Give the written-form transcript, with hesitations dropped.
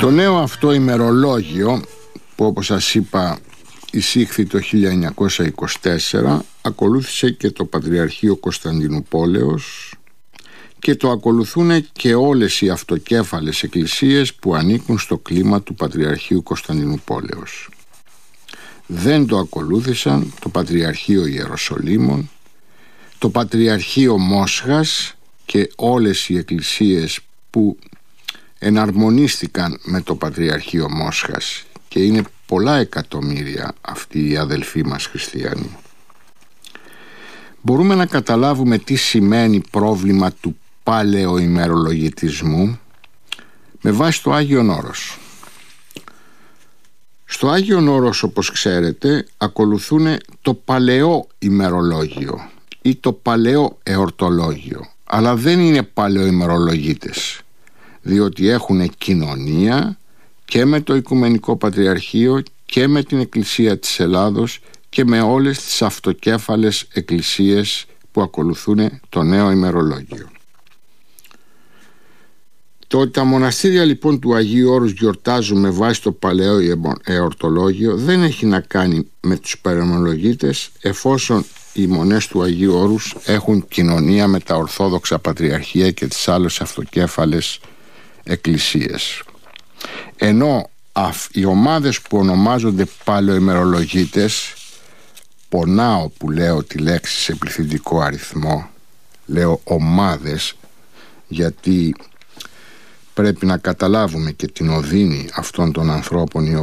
Το νέο αυτό ημερολόγιο, που όπως σας είπα εισήχθη το 1924, ακολούθησε και το Πατριαρχείο Κωνσταντινουπόλεως και το ακολουθούν και όλες οι αυτοκέφαλες εκκλησίες που ανήκουν στο κλίμα του Πατριαρχείου Κωνσταντινουπόλεως. Δεν το ακολούθησαν το Πατριαρχείο Ιεροσολύμων, το Πατριαρχείο Μόσχας και όλες οι εκκλησίες που εναρμονίστηκαν με το Πατριαρχείο Μόσχας, και είναι πολλά εκατομμύρια αυτοί οι αδελφοί μας χριστιανοί. Μπορούμε να καταλάβουμε τι σημαίνει πρόβλημα του παλαιοημερολογητισμού με βάση το Άγιον Όρος. Στο Άγιον Όρος, όπως ξέρετε, ακολουθούν το παλαιό ημερολόγιο ή το παλαιό εορτολόγιο, αλλά δεν είναι παλαιοημερολογίτες, διότι έχουν κοινωνία και με το Οικουμενικό Πατριαρχείο και με την Εκκλησία της Ελλάδος και με όλες τις αυτοκέφαλες εκκλησίες που ακολουθούν το νέο ημερολόγιο. Το ότι τα μοναστήρια λοιπόν του Αγίου Όρους γιορτάζουν με βάση το παλαιό εορτολόγιο δεν έχει να κάνει με τους παλαιομερολογίτες, εφόσον οι μονές του Αγίου Όρους έχουν κοινωνία με τα Ορθόδοξα Πατριαρχία και τις άλλες αυτοκέφαλες εκκλησίες. Ενώ οι ομάδες που ονομάζονται παλαιοημερολογίτες, πονάω που λέω τη λέξη σε πληθυντικό αριθμό, λέω ομάδες, γιατί πρέπει να καταλάβουμε και την οδύνη αυτών των ανθρώπων οι